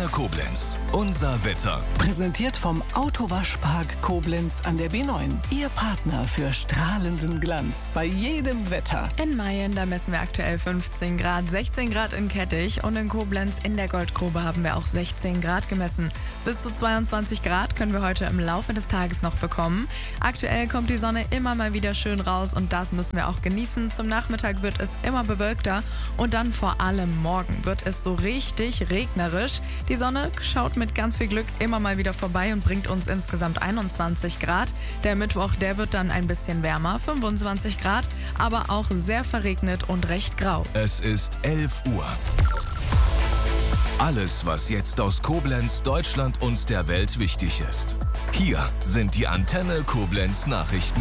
Antenne Koblenz. Unser Wetter. Präsentiert vom Autowaschpark Koblenz an der B9. Ihr Partner für strahlenden Glanz bei jedem Wetter. In Mayen, da messen wir aktuell 15 Grad, 16 Grad in Kettich und in Koblenz in der Goldgrube haben wir auch 16 Grad gemessen. Bis zu 22 Grad können wir heute im Laufe des Tages noch bekommen. Aktuell kommt die Sonne immer mal wieder schön raus und das müssen wir auch genießen. Zum Nachmittag wird es immer bewölkter und dann vor allem morgen wird es so richtig regnerisch. Die Sonne schaut mit ganz viel Glück immer mal wieder vorbei und bringt uns insgesamt 21 Grad. Der Mittwoch, der wird dann ein bisschen wärmer, 25 Grad, aber auch sehr verregnet und recht grau. Es ist 11 Uhr. Alles, was jetzt aus Koblenz, Deutschland und der Welt wichtig ist. Hier sind die Antenne Koblenz Nachrichten.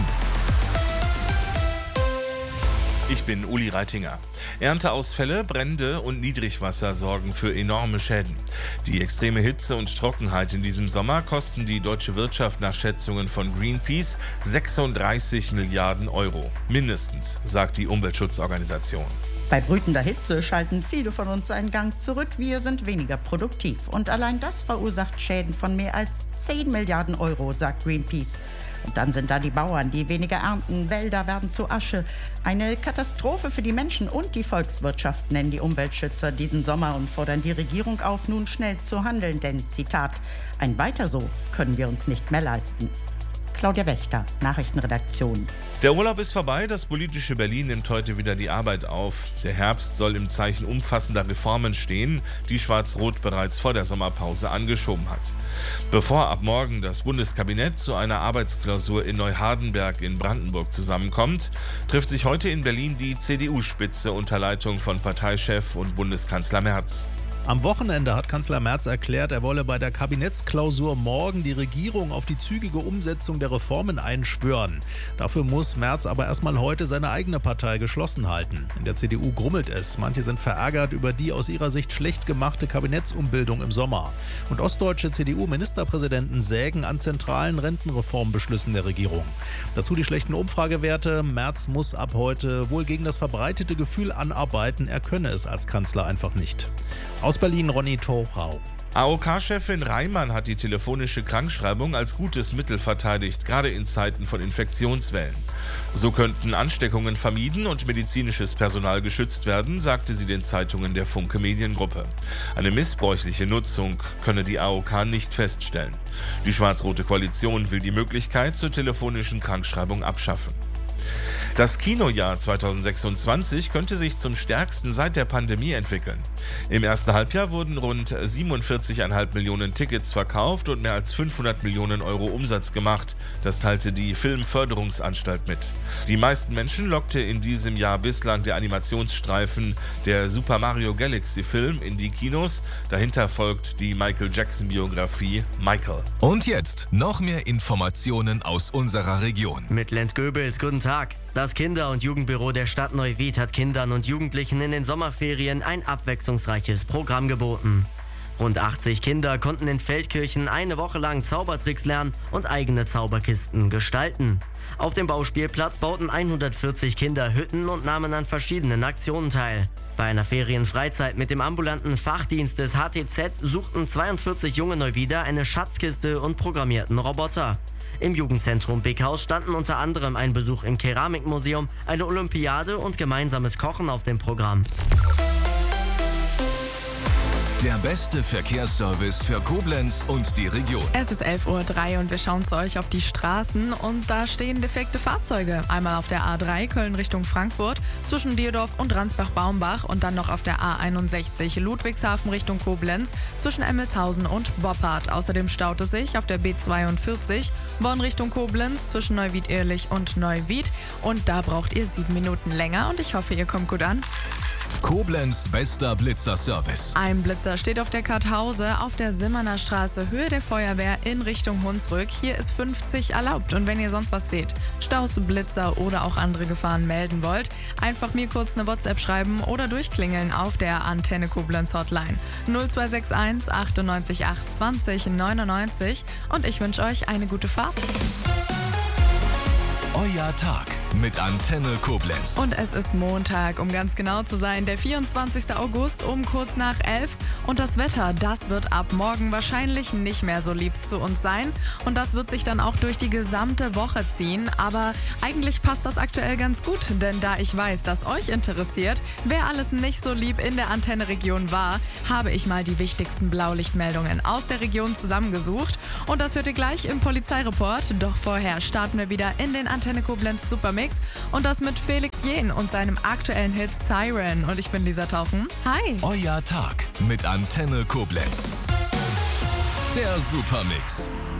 Ich bin Uli Reitinger. Ernteausfälle, Brände und Niedrigwasser sorgen für enorme Schäden. Die extreme Hitze und Trockenheit in diesem Sommer kosten die deutsche Wirtschaft nach Schätzungen von Greenpeace 36 Milliarden Euro. Mindestens, sagt die Umweltschutzorganisation. Bei brütender Hitze schalten viele von uns einen Gang zurück. Wir sind weniger produktiv. Und allein das verursacht Schäden von mehr als 10 Milliarden Euro, sagt Greenpeace. Und dann sind da die Bauern, die weniger ernten, Wälder werden zu Asche. Eine Katastrophe für die Menschen und die Volkswirtschaft, nennen die Umweltschützer diesen Sommer und fordern die Regierung auf, nun schnell zu handeln. Denn, Zitat, ein Weiter so können wir uns nicht mehr leisten. Claudia Wächter, Nachrichtenredaktion. Der Urlaub ist vorbei, das politische Berlin nimmt heute wieder die Arbeit auf. Der Herbst soll im Zeichen umfassender Reformen stehen, die Schwarz-Rot bereits vor der Sommerpause angeschoben hat. Bevor ab morgen das Bundeskabinett zu einer Arbeitsklausur in Neuhardenberg in Brandenburg zusammenkommt, trifft sich heute in Berlin die CDU-Spitze unter Leitung von Parteichef und Bundeskanzler Merz. Am Wochenende hat Kanzler Merz erklärt, er wolle bei der Kabinettsklausur morgen die Regierung auf die zügige Umsetzung der Reformen einschwören. Dafür muss Merz aber erstmal heute seine eigene Partei geschlossen halten. In der CDU grummelt es. Manche sind verärgert über die aus ihrer Sicht schlecht gemachte Kabinettsumbildung im Sommer. Und ostdeutsche CDU-Ministerpräsidenten sägen an zentralen Rentenreformbeschlüssen der Regierung. Dazu die schlechten Umfragewerte. Merz muss ab heute wohl gegen das verbreitete Gefühl anarbeiten, er könne es als Kanzler einfach nicht. Aus Berlin Ronny Thorau. AOK-Chefin Reimann hat die telefonische Krankschreibung als gutes Mittel verteidigt, gerade in Zeiten von Infektionswellen. So könnten Ansteckungen vermieden und medizinisches Personal geschützt werden, sagte sie den Zeitungen der Funke Mediengruppe. Eine missbräuchliche Nutzung könne die AOK nicht feststellen. Die schwarz-rote Koalition will die Möglichkeit zur telefonischen Krankschreibung abschaffen. Das Kinojahr 2026 könnte sich zum stärksten seit der Pandemie entwickeln. Im ersten Halbjahr wurden rund 47,5 Millionen Tickets verkauft und mehr als 500 Millionen Euro Umsatz gemacht. Das teilte die Filmförderungsanstalt mit. Die meisten Menschen lockte in diesem Jahr bislang der Animationsstreifen der Super Mario Galaxy Film in die Kinos. Dahinter folgt die Michael Jackson Biografie Michael. Und jetzt noch mehr Informationen aus unserer Region. Mit Lenz Goebels, guten Tag. Das Kinder- und Jugendbüro der Stadt Neuwied hat Kindern und Jugendlichen in den Sommerferien ein abwechslungsreiches Programm geboten. Rund 80 Kinder konnten in Feldkirchen eine Woche lang Zaubertricks lernen und eigene Zauberkisten gestalten. Auf dem Bauspielplatz bauten 140 Kinder Hütten und nahmen an verschiedenen Aktionen teil. Bei einer Ferienfreizeit mit dem ambulanten Fachdienst des HTZ suchten 42 junge Neuwieder eine Schatzkiste und programmierten Roboter. Im Jugendzentrum Beckhaus standen unter anderem ein Besuch im Keramikmuseum, eine Olympiade und gemeinsames Kochen auf dem Programm. Der beste Verkehrsservice für Koblenz und die Region. Es ist 11:03 Uhr und wir schauen zu euch auf die Straßen und da stehen defekte Fahrzeuge. Einmal auf der A3 Köln Richtung Frankfurt zwischen Dierdorf und Ransbach-Baumbach und dann noch auf der A61 Ludwigshafen Richtung Koblenz zwischen Emmelshausen und Boppard. Außerdem staut es sich auf der B42 Bonn Richtung Koblenz zwischen Neuwied-Ehrlich und Neuwied und da braucht ihr 7 Minuten länger und ich hoffe, ihr kommt gut an. Koblenz bester Blitzerservice. Ein Blitzer steht auf der Karthause auf der Simmerner Straße, Höhe der Feuerwehr in Richtung Hunsrück. Hier ist 50 erlaubt und wenn ihr sonst was seht, Staus, Blitzer oder auch andere Gefahren melden wollt, einfach mir kurz eine WhatsApp schreiben oder durchklingeln auf der Antenne Koblenz Hotline 0261 98 8 20 99 und ich wünsche euch eine gute Fahrt. Euer Tag. mit Antenne Koblenz. Und es ist Montag, um ganz genau zu sein, der 24. August um kurz nach 11. Und das Wetter, das wird ab morgen wahrscheinlich nicht mehr so lieb zu uns sein. Und das wird sich dann auch durch die gesamte Woche ziehen. Aber eigentlich passt das aktuell ganz gut, denn da ich weiß, dass euch interessiert, wer alles nicht so lieb in der Antenne-Region war, habe ich mal die wichtigsten Blaulichtmeldungen aus der Region zusammengesucht. Und das hört ihr gleich im Polizeireport. Doch vorher starten wir wieder in den Antenne Koblenz Supermix. Und das mit Felix Jähn und seinem aktuellen Hit Siren. Und ich bin Lisa Tauchen. Hi! Euer Tag mit Antenne Koblenz. Der Supermix.